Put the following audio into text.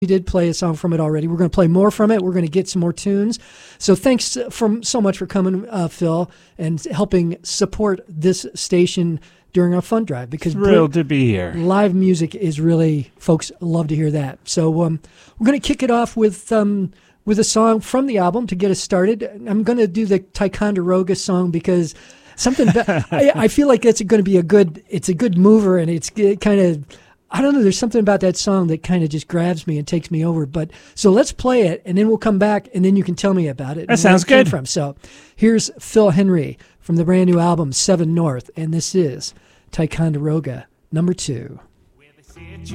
We did play a song from it already. We're going to play more from it. We're going to get some more tunes. So thanks so much for coming, Phil, and helping support this station during our fund drive. Because thrilled to be here. Live music is really, folks love to hear that. So we're going to kick it off with a song from the album to get us started. I'm going to do the Ticonderoga song because I feel like it's going to be a good mover, and it's kind of, I don't know, there's something about that song that kind of just grabs me and takes me over. But so let's play it, and then we'll come back, and then you can tell me about it. That sounds good. So here's Phil Henry from the brand new album 7 North, and this is Ticonderoga, number 2.